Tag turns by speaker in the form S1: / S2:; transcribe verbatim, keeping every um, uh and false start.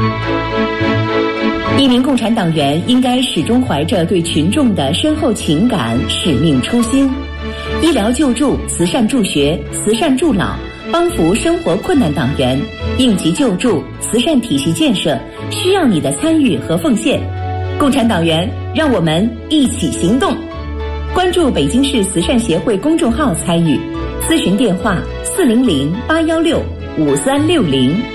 S1: 一名共产党员应该始终怀着对群众的深厚情感、使命初心。医疗救助、慈善助学、慈善助老，帮扶生活困难党员，应急救助、慈善体系建设，需要你的参与和奉献。共产党员，让我们一起行动！关注北京市慈善协会公众号参与，咨询电话四零零八幺六五三六零。